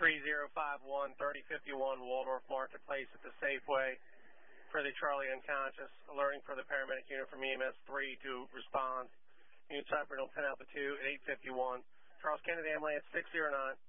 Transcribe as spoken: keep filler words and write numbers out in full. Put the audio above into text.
three zero five one, thirty fifty-one Waldorf Marketplace at the Safeway for the Charlie unconscious, alerting for the paramedic unit from E M S three to respond. Unit operator ten Alpha two at eight fifty-one. Charles Kennedy ambulance six zero nine.